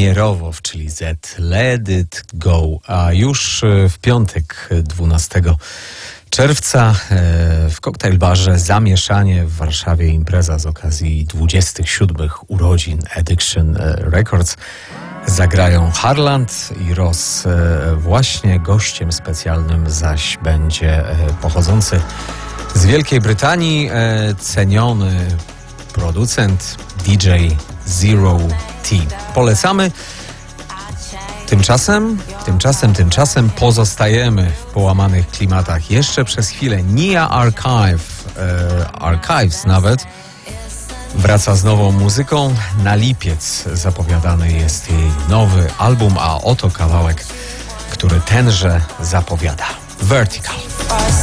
premierowo w Chili Z Let It Go, a już w piątek 12 czerwca w koktajlbarze Zamieszanie w Warszawie impreza z okazji 27 urodzin Addiction Records. Zagrają Harland i Ross. Właśnie gościem specjalnym zaś będzie pochodzący z Wielkiej Brytanii ceniony producent DJ Zero T. Polecamy. Tymczasem pozostajemy w połamanych klimatach jeszcze przez chwilę. Nia Archives nawet wraca z nową muzyką. Na lipiec zapowiadany jest jej nowy album, a oto kawałek, który tenże zapowiada. Vertical.